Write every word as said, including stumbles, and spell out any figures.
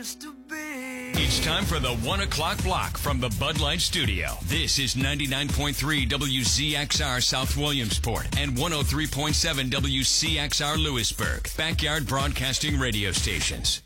used to be. It's time for the one o'clock block from the Bud Light Studio. This is ninety-nine point three W Z X R South Williamsport and one oh three point seven W C X R Lewisburg, Backyard Broadcasting Radio Stations.